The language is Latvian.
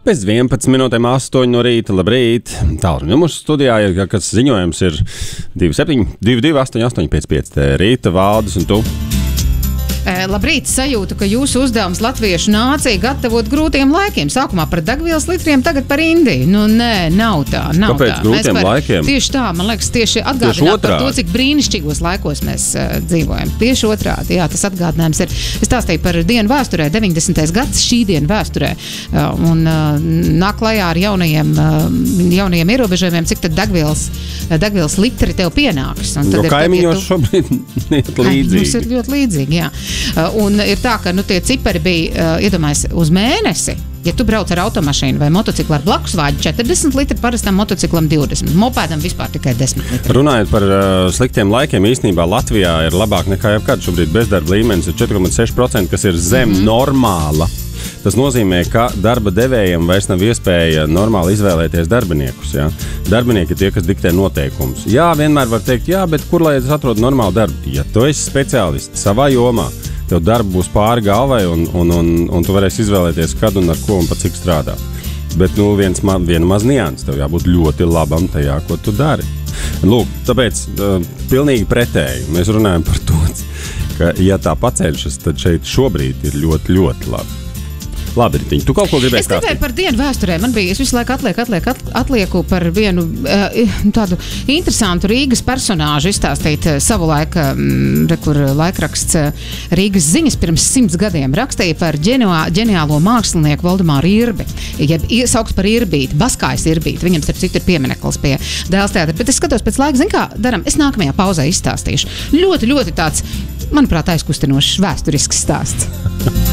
Pēc 11 minūtēm 8 no rīta, labrīt. Tālruņa mūsu studijā ir, kas ziņojums ir 27-22-88-55. Rīta, Valdis un tu. Labrīt, sajūtu, ka jūsu uzdevums latviešu nācija gatavot grūtiem laikiem. Sākumā par degvielas litriem, tagad par Indiju. Nu, nē, nav tā. Kāpēc tā? Grūtiem laikiem? Tieši tā, man liekas, tieši atgādināt par to, cik brīnišķīgos laikos mēs dzīvojam. Tieši otrādi, jā, tas atgādinājums ir. Es stāstīju par dienu vēsturē, 90. gads šī diena vēsturē, un nāk klajā ar jaunajiem ierobežojumiem, cik tad degvielas litri tev pienāks. Jo kaimiņos šobrīd ir līdzīgi. Mums ir ļoti līdzīgi, jā. Un ir tā, ka tie cipari bija, iedomājies, uz mēnesi. Ja tu brauc ar automašīnu vai motociklu ar blakus vāģi 40 litri, parastam motociklam 20. Mopēdam vispār tikai 10 litri. Runājot par sliktiem laikiem, īstenībā Latvijā ir labāk nekā jebkad. Šobrīd bezdarba līmenis ir 4,6%, kas ir zem normāla. Tas nozīmē, ka darba devējiem vairs nav iespēja normāli izvēlēties darbiniekus. Ja? Darbinieki ir tie, kas diktē noteikumus. Jā, vienmēr var teikt, jā, bet kur lai es atrodu normālu darbu? Ja tu esi speciālists savā jomā, tev darba būs pāri galvai un tu varēsi izvēlēties, kad un ar ko un pa cik strādāt. Bet viena maz nianses, tev jābūt ļoti labam tajā, ko tu dari. Lūk, tāpēc pilnīgi pretēji. Mēs runājam par to, ka ja tā paceļšas, tad šeit šobrīd ir ļoti, ļoti labi. Labi, Ritiņ, tu kaut ko gribēji stāstīt? Es gribēju par dienu vēsturē. Es visu laiku atlieku par vienu tādu interesantu Rīgas personāžu izstāstīt savulaik, kur laikraksts Rīgas ziņas pirms 100 gadiem rakstīja par ģeniālo mākslinieku Valdemāru Irbi. Jeb sauks par Irbīti, Baskājas Irbīti. Viņam starp citu ir piemineklis pie Dēls teātra. Bet es skatos pēc laika, zin kā daram, es nākamajā pauzē izstāstīšu. Ļoti, ļoti tāds, manuprāt, aizkustinošs vēsturisks stāsts.